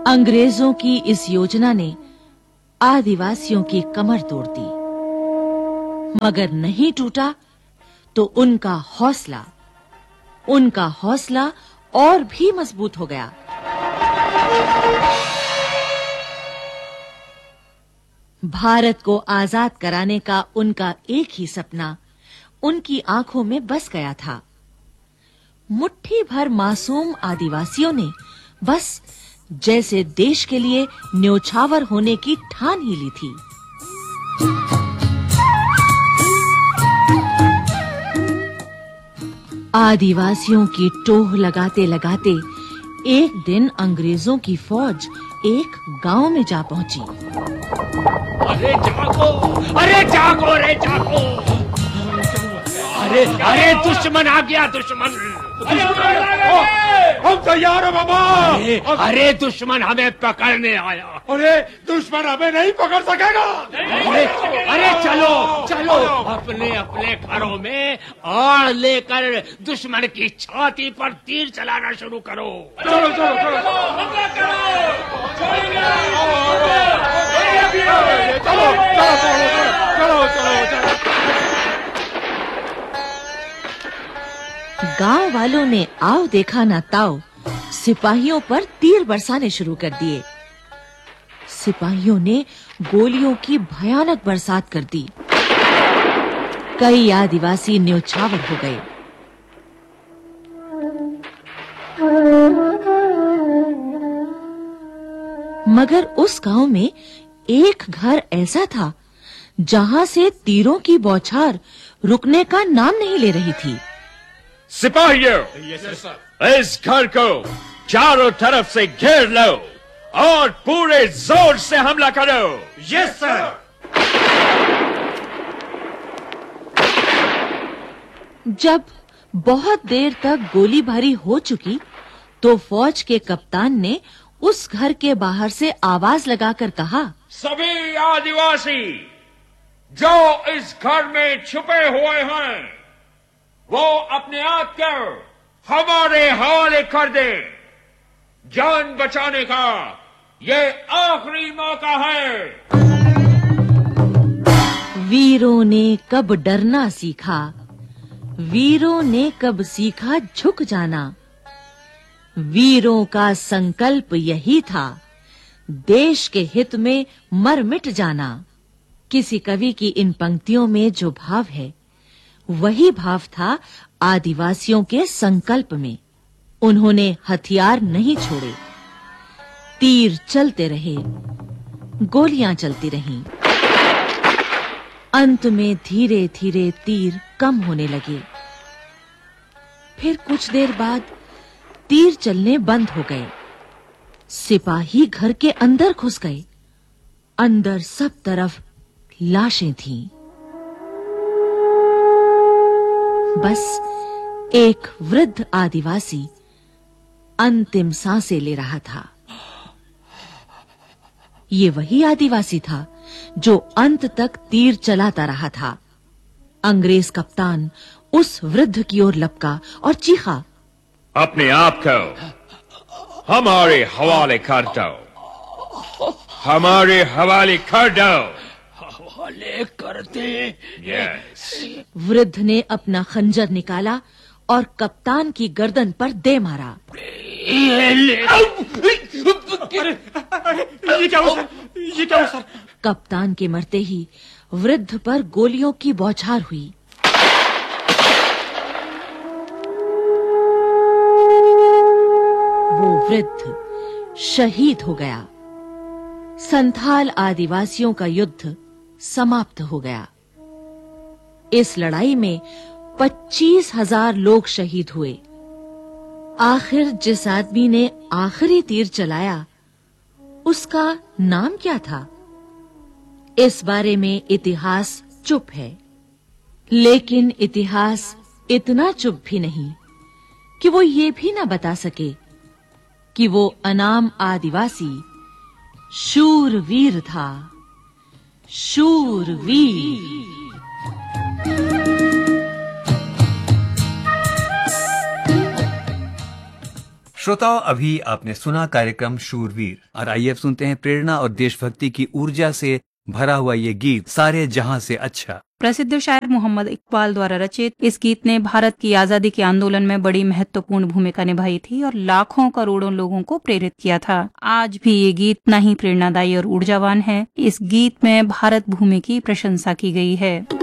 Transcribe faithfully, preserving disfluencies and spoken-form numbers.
अंग्रेजों की इस योजना ने आदिवासियों की कमर तोड़ दी, मगर नहीं टूटा तो उनका हौसला उनका हौसला और भी मजबूत हो गया। भारत को आजाद कराने का उनका एक ही सपना उनकी आंखों में बस गया था। मुट्ठी भर मासूम आदिवासियों ने बस जैसे देश के लिए न्योछावर होने की ठान ही ली थी। आदिवासियों की टोह लगाते लगाते एक दिन अंग्रेजों की फौज एक गांव में जा पहुंची। अरे जागो, अरे जागो, अरे जागो! अरे अरे दुश्मन आ गया, दुश्मन! हम तैयार हैं बाबा। अरे, अरे दुश्मन हमें पकड़ने आया। अरे दुश्मन हमें नहीं पकड़ सकेगा। अरे अरे चलो चलो अपने अपने घरों में आड़ लेकर दुश्मन की छाती पर तीर चलाना शुरू करो। चलो चलो चलो चलो चलो चलो। गांव वालों ने आओ देखा ना ताओ सिपाहियों पर तीर बरसाने शुरू कर दिए। सिपाहियों ने गोलियों की भयानक बरसात कर दी। कई आदिवासी न्योछावर हो गए। मगर उस गांव में एक घर ऐसा था जहां से तीरों की बौछार रुकने का नाम नहीं ले रही थी। सिपाहियों, इस घर को चारों तरफ से घेर लो और पूरे जोर से हमला करो। Yes sir. जब बहुत देर तक गोलीबारी हो चुकी तो फौज के कप्तान ने उस घर के बाहर से आवाज लगाकर कहा, सभी आदिवासी जो इस घर में छुपे हुए हैं वो अपने आप को हमारे हवाले कर दे। जान बचाने का ये आखिरी मौका है। वीरों ने कब डरना सीखा, वीरों ने कब सीखा झुक जाना। वीरों का संकल्प यही था, देश के हित में मर मिट जाना। किसी कवि की इन पंक्तियों में जो भाव है वही भाव था आदिवासियों के संकल्प में। उन्होंने हथियार नहीं छोड़े। तीर चलते रहे, गोलियां चलती रहीं। अंत में धीरे-धीरे तीर कम होने लगे। फिर कुछ देर बाद तीर चलने बंद हो गए। सिपाही घर के अंदर घुस गए। अंदर सब तरफ लाशें थीं। बस एक वृद्ध आदिवासी अंतिम सांसें ले रहा था। ये वही आदिवासी था जो अंत तक तीर चलाता रहा था। अंग्रेज कप्तान उस वृद्ध की ओर लपका और चीखा, अपने आप को हमारे हवाले कर दो, हमारे हवाले कर दो। हवाले कर दे। यस। वृद्ध ने अपना खंजर निकाला और कप्तान की गर्दन पर दे मारा। ये ले। ये क्या हुआ सर? ये क्या हुआ सर? कप्तान के मरते ही वृद्ध पर गोलियों की बौछार हुई। वो वृद्ध शहीद हो गया। संथाल आदिवासियों का युद्ध समाप्त हो गया। इस लड़ाई में पच्चीस हजार लोग शहीद हुए। आखिर जिस आदमी ने आखिरी तीर चलाया उसका नाम क्या था? इस बारे में इतिहास चुप है। लेकिन इतिहास इतना चुप भी नहीं कि वो ये भी ना बता सके कि वो अनाम आदिवासी शूरवीर था। शूरवीर। श्रोताओं, अभी आपने सुना कार्यक्रम शूरवीर, और आइए अब सुनते हैं प्रेरणा और देशभक्ति की ऊर्जा से भरा हुआ ये गीत सारे जहां से अच्छा। प्रसिद्ध शायर मोहम्मद इकबाल द्वारा रचित इस गीत ने भारत की आजादी के आंदोलन में बड़ी महत्वपूर्ण भूमिका निभाई थी और लाखों करोड़ों लोगों को प्रेरित किया था। आज भी ये गीत इतना ही प्रेरणादायी और ऊर्जावान है। इस गीत में भारत भूमि की प्रशंसा की गई है।